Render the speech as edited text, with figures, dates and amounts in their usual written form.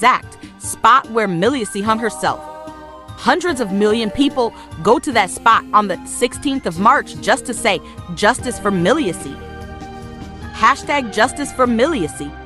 exact spot where Miliacy hung herself. Hundreds of million people go to that spot on the 16th of March just to say justice for Miliacy. Hashtag justice for Miliacy.